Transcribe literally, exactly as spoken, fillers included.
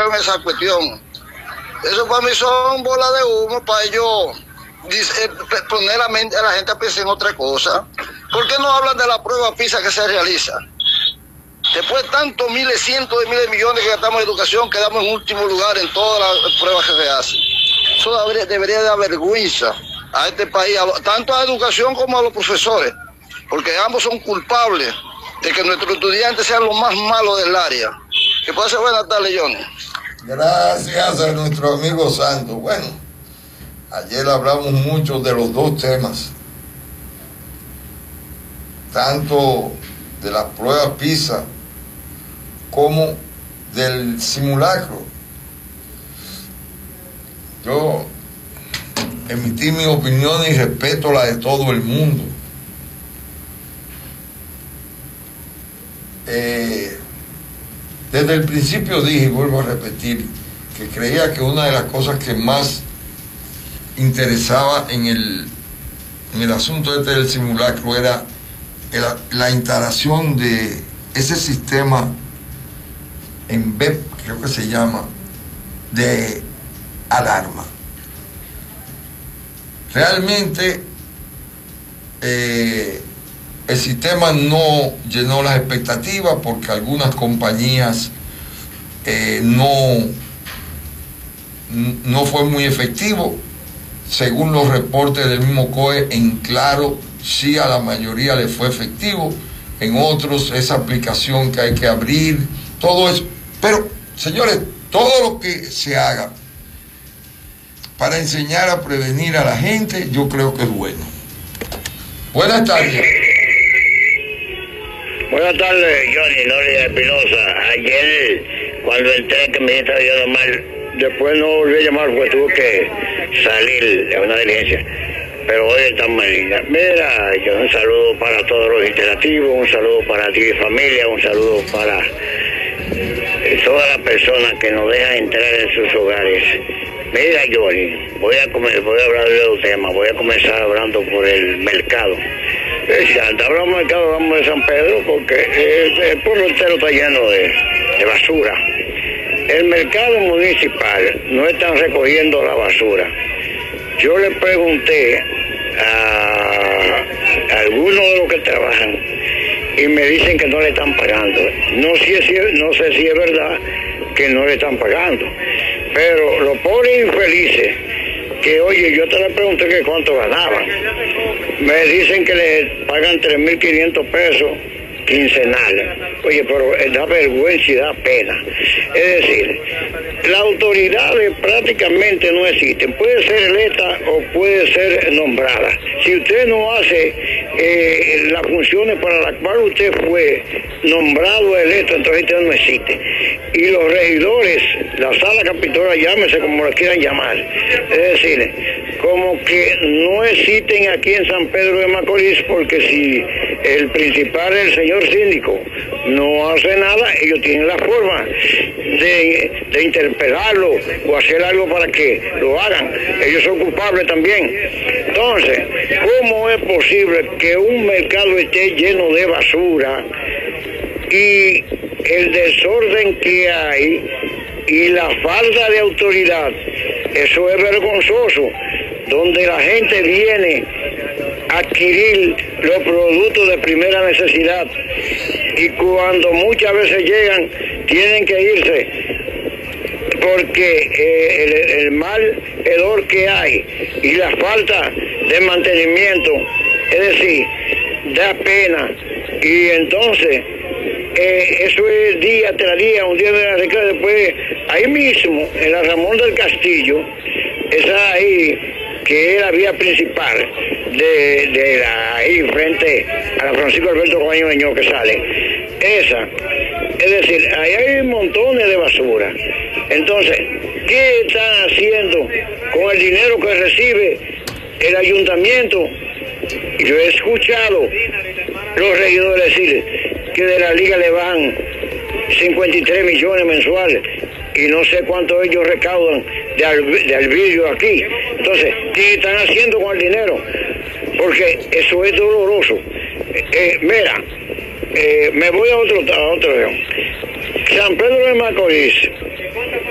creo en esa cuestión. Eso para mí son bolas de humo, para ellos dice, poner la mente a la gente a pensar en otra cosa. ¿Por qué no hablan de la prueba PISA que se realiza? Después de tantos miles, cientos de miles de millones que gastamos en educación, quedamos en último lugar en todas las pruebas que se hacen. Eso debería, debería dar vergüenza a este país, a lo, tanto a la educación como a los profesores, porque ambos son culpables de que nuestros estudiantes sean los más malos del área. Que pase buenas tardes, Johnny. Gracias a nuestro amigo Santos. Bueno, ayer hablamos mucho de los dos temas, tanto de las pruebas PISA como del simulacro. Yo emití mi opinión y respeto la de todo el mundo. Eh, desde el principio dije, y vuelvo a repetir, que creía que una de las cosas que más interesaba en el, en el asunto este del simulacro era el, la instalación de ese sistema en B E P, creo que se llama, de alarma. Realmente eh, el sistema no llenó las expectativas porque algunas compañías eh, no, no fue muy efectivo. Según los reportes del mismo C O E, en Claro sí a la mayoría le fue efectivo, en otros esa aplicación que hay que abrir, todo eso. Pero, señores, todo lo que se haga para enseñar a prevenir a la gente, yo creo que es bueno. Buenas tardes. Buenas tardes, Johnny, Nori Espinosa. Ayer, cuando entré que me estaba yendo mal, después no volví a llamar porque tuve que salir de una diligencia. Pero hoy está mal linda. Mira, yo un saludo para todos los interactivos, un saludo para ti y familia, un saludo para todas las personas que nos dejan entrar en sus hogares. Mira, Johnny, voy a comer, voy a hablar de los temas, voy a comenzar hablando por el mercado. Si hablamos del mercado, hablamos de San Pedro, porque el, el pueblo entero está lleno de, de basura. El mercado municipal no están recogiendo la basura. Yo le pregunté a algunos de los que trabajan y me dicen que no le están pagando. No sé si, no sé si es verdad que no le están pagando, pero los pobres infelices que, oye, yo te le pregunté que cuánto ganaban, me dicen que le pagan tres mil quinientos pesos quincenales. Oye, pero da vergüenza y da pena. Es decir, las autoridades prácticamente no existen. Puede ser electa o puede ser nombrada. Si usted no hace eh, las funciones para las cuales usted fue nombrado o electo, entonces usted no existe. Y los regidores, la sala capitola, llámese como la quieran llamar, es decir, como que no existen aquí en San Pedro de Macorís, porque si el principal es el señor síndico no hace nada, ellos tienen la forma de, de interpelarlo o hacer algo para que lo hagan. Ellos son culpables también. Entonces, ¿cómo es posible que un mercado esté lleno de basura y el desorden que hay y la falta de autoridad? Eso es vergonzoso, donde la gente viene a adquirir los productos de primera necesidad y cuando muchas veces llegan tienen que irse porque eh, el, el mal hedor que hay y la falta de mantenimiento, es decir, da pena. Y entonces eh, eso es día tras día, un día de la recreo, después ahí mismo en la Ramón del Castillo, esa ahí que es la vía principal de, de la, ahí frente a la Francisco Alberto Cabaño Meñó que sale, esa, es decir, ahí hay montones de basura. Entonces, ¿qué están haciendo con el dinero que recibe el ayuntamiento? Yo he escuchado los regidores decir que de la liga le van cincuenta y tres millones mensuales y no sé cuánto ellos recaudan de, al, de albidrio aquí. Entonces, ¿qué están haciendo con el dinero? Porque eso es doloroso. Eh, mira, eh, me voy a otro, a otro. San Pedro de Macorís